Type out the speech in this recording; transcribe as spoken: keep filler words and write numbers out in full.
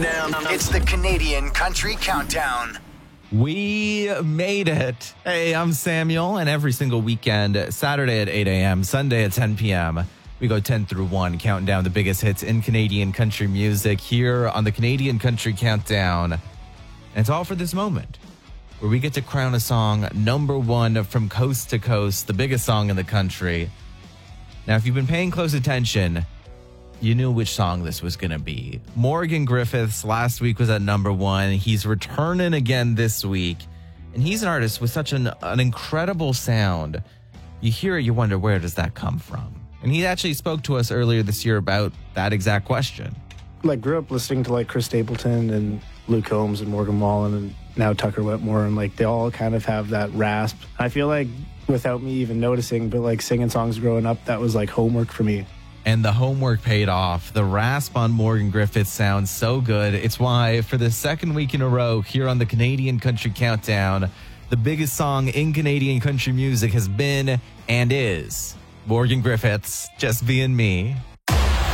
It's the Canadian Country Countdown. We made it. Hey, I'm Samuel, and every single weekend, Saturday at eight a.m., Sunday at ten p.m., we go ten through one, counting down the biggest hits in Canadian country music here on the Canadian Country Countdown. And it's all for this moment, where we get to crown a song number one from coast to coast, the biggest song in the country. Now, if you've been paying close attention, you knew which song this was going to be. Morgan Griffiths last week was at number one. He's returning again this week. And he's an artist with such an, an incredible sound. You hear it, you wonder, where does that come from? And he actually spoke to us earlier this year about that exact question. Like, grew up listening to like Chris Stapleton and Luke Combs and Morgan Wallen and now Tucker Whitmore. And like, they all kind of have that rasp. I feel like without me even noticing, but like singing songs growing up, that was like homework for me. And the homework paid off. The rasp on Morgan Griffith sounds so good. It's why, for the second week in a row here on the Canadian Country Countdown, the biggest song in Canadian country music has been and is Morgan Griffith's Just Being Me.